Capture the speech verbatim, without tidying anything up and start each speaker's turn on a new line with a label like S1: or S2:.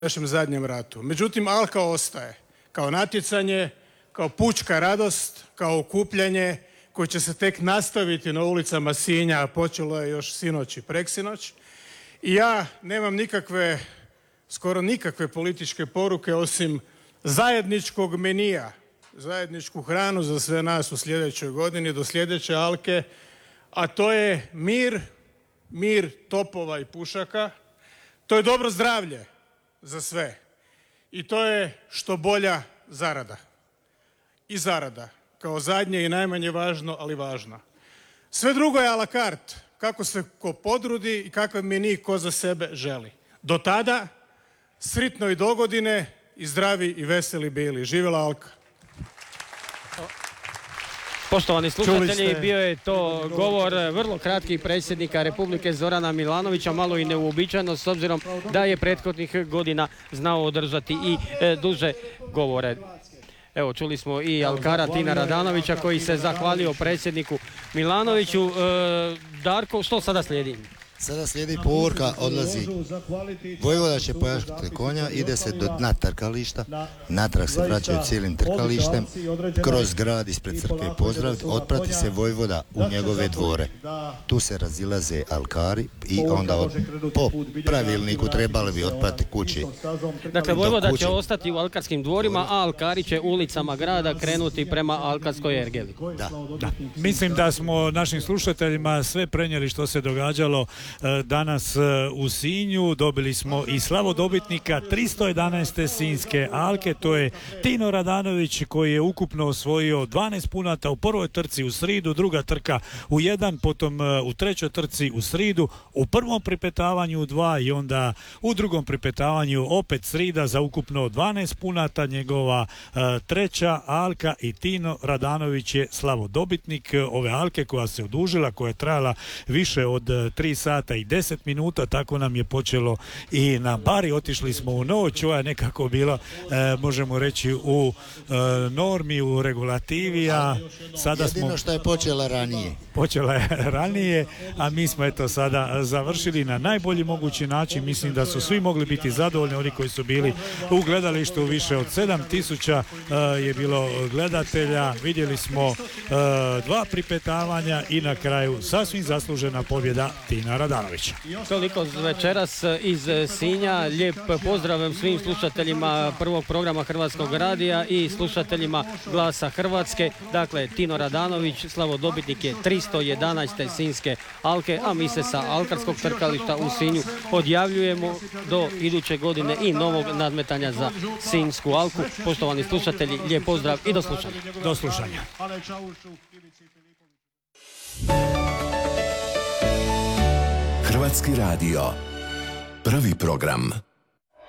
S1: našem zadnjem ratu. Međutim, Alka ostaje kao natjecanje, kao pučka radost, kao okupljanje koje će se tek nastaviti na ulicama Sinja, a počelo je još sinoć i preksinoć. I ja nemam nikakve, skoro nikakve političke poruke osim zajedničkog menija, zajedničku hranu za sve nas u sljedećoj godini do sljedeće Alke, a to je mir, mir topova i pušaka, to je dobro zdravlje za sve i to je što bolja zarada. I zarada, kao zadnje i najmanje važno, ali važno. Sve drugo je a la carte, kako se ko podrudi i kakav meni ko za sebe želi. Do tada, sritno i dogodine i zdravi i veseli bili. Živjela Alka.
S2: Poštovani slušatelji, bio je to govor vrlo kratki predsjednika Republike Zorana Milanovića, malo i neuobičajeno s obzirom da je prethodnih godina znao održati i e, duže govore. Evo, čuli smo i alkara Tina Radanovića koji se zahvalio predsjedniku Milanoviću. E, Darko, što sada slijedi?
S3: Sada slijedi povorka, odlazi Vojvoda će pojašati konja, ide se do dna trkališta, natrag se vraćaju cijelim trkalištem, kroz grad ispred crkve pozdraviti, otprati se Vojvoda u njegove dvore. Tu se razilaze alkari i onda od, po pravilniku trebali bi otprati kući.
S2: Dakle, Vojvoda će ostati u alkarskim dvorima, a alkari će ulicama grada krenuti prema alkarskoj ergeli.
S3: Da.
S4: Da. Mislim da smo našim slušateljima sve prenijeli što se događalo danas u Sinju. Dobili smo i slavodobitnika tristo jedanaeste Sinjske Alke, to je Tino Radanović koji je ukupno osvojio dvanaest punata u prvoj trci u sridu, druga trka u jedan, potom u trećoj trci u sridu, u prvom pripetavanju u dva i onda u drugom pripetavanju opet srida za ukupno dvanaest punata. Njegova uh, treća Alka i Tino Radanović je slavodobitnik ove Alke koja se odužila, koja je trajala više od tri sata i deset minuta, tako nam je počelo i na Bari, otišli smo u noć, ova je nekako bila, e, možemo reći, u e, normi, u regulativi, a sada smo...
S3: Jedino što je počela ranije.
S4: Počela je ranije, a mi smo eto sada završili na najbolji mogući način. Mislim da su svi mogli biti zadovoljni, oni koji su bili u gledalištu, više od sedam tisuća e, je bilo gledatelja, vidjeli smo e, dva pripetavanja i na kraju sasvim zaslužena pobjeda Tina Radanovića.
S2: Toliko večeras iz Sinja. Lijep pozdrav svim slušateljima prvog programa Hrvatskog radija i slušateljima Glasa Hrvatske. Dakle, Tino Radanović, slavodobitnik je tristo jedanaeste Sinjske Alke, a mi se sa alkarskog trkališta u Sinju odjavljujemo do iduće godine i novog nadmetanja za Sinjsku Alku. Poštovani slušatelji, lijep pozdrav i do slušanja.
S4: Do slušanja.
S5: Hrvatski radio, prvi program.